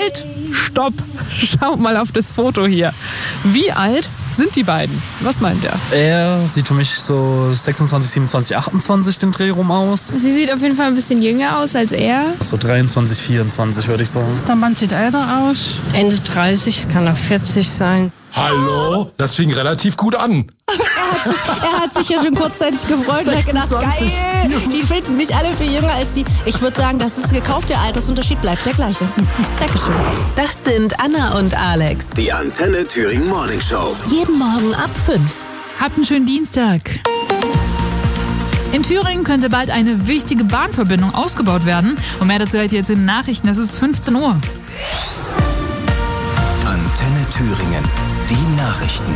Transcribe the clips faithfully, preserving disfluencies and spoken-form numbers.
Halt, stopp, schaut mal auf das Foto hier. Wie alt sind die beiden? Was meint er? Er sieht für mich so sechsundzwanzig, siebenundzwanzig, achtundzwanzig den Dreh rum aus. Sie sieht auf jeden Fall ein bisschen jünger aus als er. So dreiundzwanzig, vierundzwanzig würde ich sagen. Der Mann sieht älter aus. Ende dreißig, kann auch vierzig sein. Hallo? Das fing relativ gut an. Er hat, sich, er hat sich ja schon kurzzeitig gefreut und hat gedacht, geil, die finden mich alle viel jünger als die. Ich würde sagen, das ist gekauft, der Altersunterschied bleibt der gleiche. Dankeschön. Das sind Anna und Alex. Die Antenne Thüringen Morning Show. Jeden Morgen ab fünf. Habt einen schönen Dienstag. In Thüringen könnte bald eine wichtige Bahnverbindung ausgebaut werden. Und mehr dazu hört ihr jetzt in den Nachrichten. Es ist fünfzehn Uhr. Antenne Thüringen. Die Nachrichten.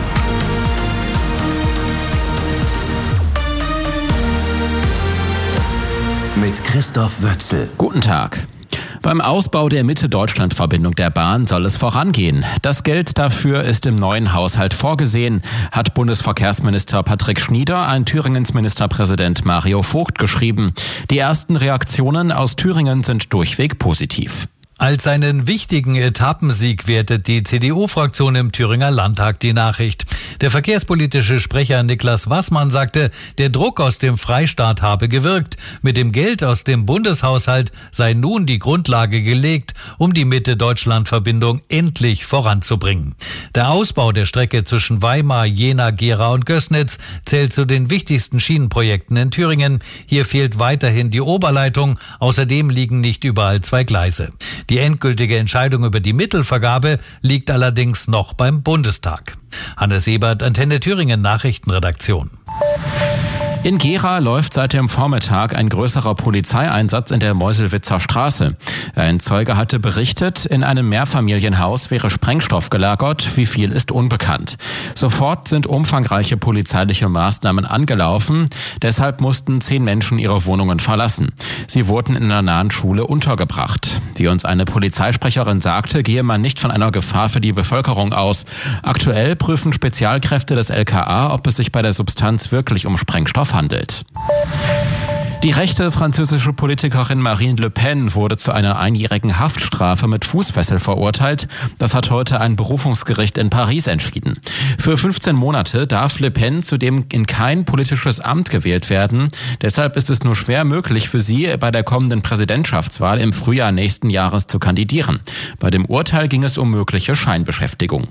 Mit Christoph Wötzel. Guten Tag. Beim Ausbau der Mitte-Deutschland-Verbindung der Bahn soll es vorangehen. Das Geld dafür ist im neuen Haushalt vorgesehen, hat Bundesverkehrsminister Patrick Schnieder an Thüringens Ministerpräsident Mario Vogt geschrieben. Die ersten Reaktionen aus Thüringen sind durchweg positiv. Als einen wichtigen Etappensieg wertet die C D U-Fraktion im Thüringer Landtag die Nachricht. Der verkehrspolitische Sprecher Niklas Wassmann sagte, der Druck aus dem Freistaat habe gewirkt. Mit dem Geld aus dem Bundeshaushalt sei nun die Grundlage gelegt, um die Mitte-Deutschland-Verbindung endlich voranzubringen. Der Ausbau der Strecke zwischen Weimar, Jena, Gera und Gößnitz zählt zu den wichtigsten Schienenprojekten in Thüringen. Hier fehlt weiterhin die Oberleitung. Außerdem liegen nicht überall zwei Gleise. Die endgültige Entscheidung über die Mittelvergabe liegt allerdings noch beim Bundestag. Hannes Ebert, Antenne Thüringen Nachrichtenredaktion. In Gera läuft seit dem Vormittag ein größerer Polizeieinsatz in der Meuselwitzer Straße. Ein Zeuge hatte berichtet, in einem Mehrfamilienhaus wäre Sprengstoff gelagert, wie viel ist unbekannt. Sofort sind umfangreiche polizeiliche Maßnahmen angelaufen, deshalb mussten zehn Menschen ihre Wohnungen verlassen. Sie wurden in einer nahen Schule untergebracht. Wie uns eine Polizeisprecherin sagte, gehe man nicht von einer Gefahr für die Bevölkerung aus. Aktuell prüfen Spezialkräfte des L K A, ob es sich bei der Substanz wirklich um Sprengstoff handelt. Die rechte französische Politikerin Marine Le Pen wurde zu einer einjährigen Haftstrafe mit Fußfessel verurteilt. Das hat heute ein Berufungsgericht in Paris entschieden. Für fünfzehn Monate darf Le Pen zudem in kein politisches Amt gewählt werden. Deshalb ist es nur schwer möglich für sie, bei der kommenden Präsidentschaftswahl im Frühjahr nächsten Jahres zu kandidieren. Bei dem Urteil ging es um mögliche Scheinbeschäftigung.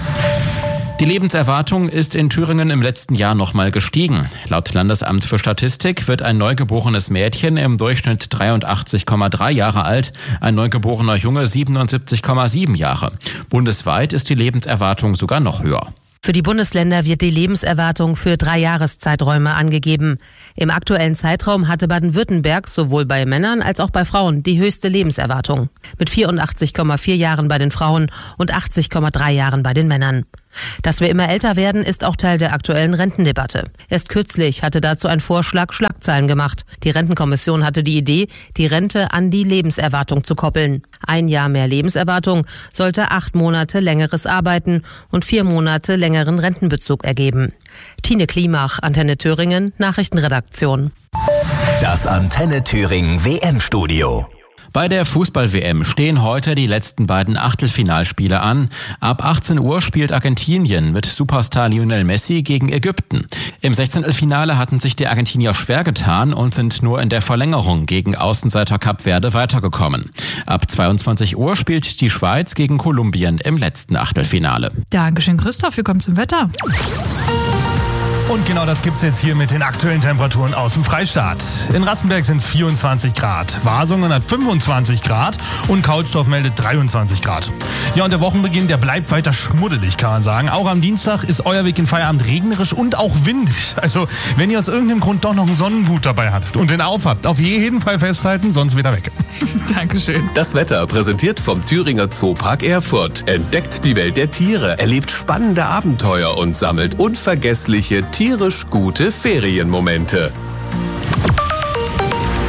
Die Lebenserwartung ist in Thüringen im letzten Jahr nochmal gestiegen. Laut Landesamt für Statistik wird ein neugeborenes Mädchen im Durchschnitt dreiundachtzig Komma drei Jahre alt, ein neugeborener Junge siebenundsiebzig Komma sieben Jahre. Bundesweit ist die Lebenserwartung sogar noch höher. Für die Bundesländer wird die Lebenserwartung für drei Jahreszeiträume angegeben. Im aktuellen Zeitraum hatte Baden-Württemberg sowohl bei Männern als auch bei Frauen die höchste Lebenserwartung. Mit vierundachtzig Komma vier Jahren bei den Frauen und achtzig Komma drei Jahren bei den Männern. Dass wir immer älter werden, ist auch Teil der aktuellen Rentendebatte. Erst kürzlich hatte dazu ein Vorschlag Schlagzeilen gemacht. Die Rentenkommission hatte die Idee, die Rente an die Lebenserwartung zu koppeln. Ein Jahr mehr Lebenserwartung sollte acht Monate längeres Arbeiten und vier Monate längeren Rentenbezug ergeben. Tine Klimach, Antenne Thüringen, Nachrichtenredaktion. Das Antenne Thüringen W M-Studio. Bei der Fußball-W M stehen heute die letzten beiden Achtelfinalspiele an. Ab achtzehn Uhr spielt Argentinien mit Superstar Lionel Messi gegen Ägypten. Im Sechzehntelfinale hatten sich die Argentinier schwer getan und sind nur in der Verlängerung gegen Außenseiter Kap Verde weitergekommen. Ab zweiundzwanzig Uhr spielt die Schweiz gegen Kolumbien im letzten Achtelfinale. Dankeschön, Christoph. Wir kommen zum Wetter. Und genau das gibt's jetzt hier mit den aktuellen Temperaturen aus dem Freistaat. In Rassenberg sind es vierundzwanzig Grad, Wasungen hat fünfundzwanzig Grad und Kaulsdorf meldet dreiundzwanzig Grad. Ja, und der Wochenbeginn, der bleibt weiter schmuddelig, kann man sagen. Auch am Dienstag ist euer Weg in Feierabend regnerisch und auch windig. Also, wenn ihr aus irgendeinem Grund doch noch einen Sonnengut dabei habt und den aufhabt, auf jeden Fall festhalten, sonst wieder weg. Dankeschön. Das Wetter präsentiert vom Thüringer Zoopark Erfurt. Entdeckt die Welt der Tiere, erlebt spannende Abenteuer und sammelt unvergessliche, tierisch gute Ferienmomente.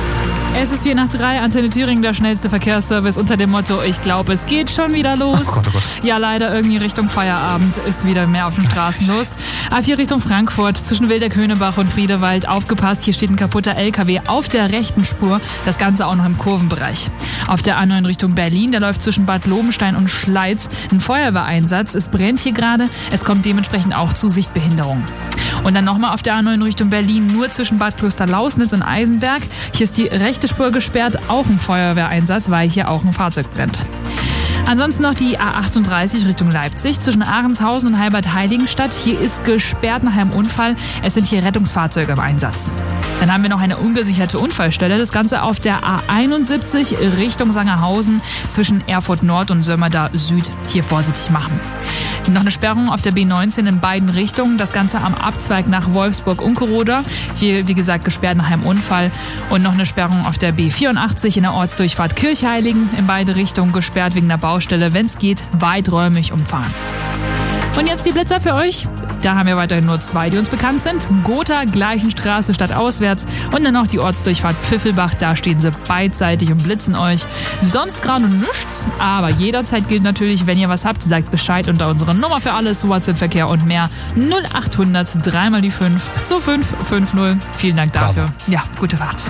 Es ist vier nach drei, Antenne Thüringen, der schnellste Verkehrsservice unter dem Motto, ich glaube, es geht schon wieder los. Oh Gott, oh Gott. Ja, leider irgendwie Richtung Feierabend ist wieder mehr auf den Straßen los. A vier Richtung Frankfurt, zwischen Wildeck-Höhnebach und Friedewald. Aufgepasst, hier steht ein kaputter L K W auf der rechten Spur. Das Ganze auch noch im Kurvenbereich. Auf der A neun Richtung Berlin, der läuft zwischen Bad Lobenstein und Schleiz. Ein Feuerwehreinsatz, es brennt hier gerade. Es kommt dementsprechend auch zu Sichtbehinderungen. Und dann nochmal auf der A neun Richtung Berlin, nur zwischen Bad Kloster-Lausnitz und Eisenberg. Hier ist die rechte Spur gesperrt, auch ein Feuerwehreinsatz, weil hier auch ein Fahrzeug brennt. Ansonsten noch die A achtunddreißig Richtung Leipzig zwischen Ahrenshausen und Heilbad-Heiligenstadt. Hier ist gesperrt nach einem Unfall. Es sind hier Rettungsfahrzeuge im Einsatz. Dann haben wir noch eine ungesicherte Unfallstelle. Das Ganze auf der A einundsiebzig Richtung Sangerhausen zwischen Erfurt Nord und Sömmerda Süd. Hier vorsichtig machen. Noch eine Sperrung auf der B neunzehn in beiden Richtungen. Das Ganze am Abzweig nach Wolfsburg-Unkeroda. Hier, wie gesagt, gesperrt nach einem Unfall. Und noch eine Sperrung auf der B vierundachtzig in der Ortsdurchfahrt Kirchheiligen. In beide Richtungen gesperrt wegen der Baustelle. Wenn es geht, weiträumig umfahren. Und jetzt die Blitzer für euch. Da haben wir weiterhin nur zwei, die uns bekannt sind. Gotha, Gleichenstraße statt auswärts. Und dann noch die Ortsdurchfahrt Pfiffelbach. Da stehen sie beidseitig und blitzen euch. Sonst gerade nichts. Aber jederzeit gilt natürlich, wenn ihr was habt, sagt Bescheid unter unserer Nummer für alles, WhatsApp-Verkehr und mehr. null achthundert, dreimal die fünf, zwei fünf fünf null. Vielen Dank dafür. Bravo. Ja, gute Fahrt.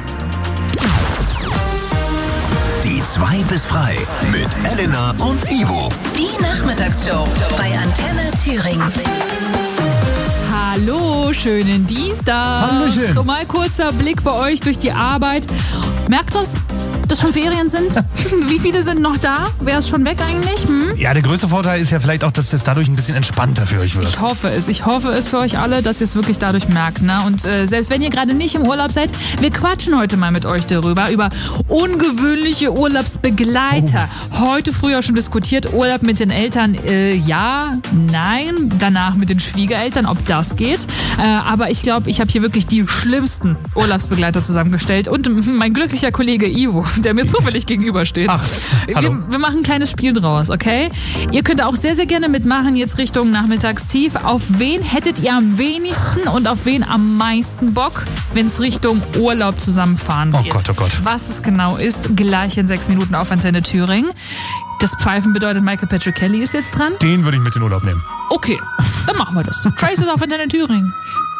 Die zwei bis frei mit Elena und Ivo. Die Nachmittagsshow bei Antenne Thüringen. Hallo, schönen Dienstag. Hallöchen. Mal kurzer Blick bei euch durch die Arbeit. Merkt das, dass schon Ferien sind? Wie viele sind noch da? Wer ist schon weg eigentlich? Hm? Ja, der größte Vorteil ist ja vielleicht auch, dass es dadurch ein bisschen entspannter für euch wird. Ich hoffe es. Ich hoffe es für euch alle, dass ihr es wirklich dadurch merkt. Ne? Und äh, selbst wenn ihr gerade nicht im Urlaub seid, wir quatschen heute mal mit euch darüber, über ungewöhnliche Urlaubsbegleiter. Oh. Heute früher schon diskutiert, Urlaub mit den Eltern, äh, ja, nein. Danach mit den Schwiegereltern, ob das geht. Äh, aber ich glaube, ich habe hier wirklich die schlimmsten Urlaubsbegleiter zusammengestellt. Und mein glücklicher Kollege Ivo, der mir zufällig gegenübersteht. Ach, hallo. Wir, wir machen ein kleines Spiel draus, okay? Ihr könnt auch sehr, sehr gerne mitmachen, jetzt Richtung Nachmittagstief. Auf wen hättet ihr am wenigsten und auf wen am meisten Bock, wenn es Richtung Urlaub zusammenfahren geht? Oh Gott, oh Gott. Was es genau ist, gleich in sechs Minuten auf Antenne Thüringen. Das Pfeifen bedeutet, Michael Patrick Kelly ist jetzt dran. Den würde ich mit in den Urlaub nehmen. Okay, dann machen wir das. Trace ist auf Antenne Thüringen.